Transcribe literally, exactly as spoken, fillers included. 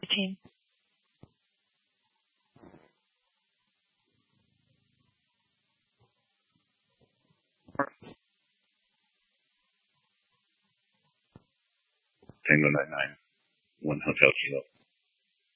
the team. Tango nine nine, one Hotel Kilo.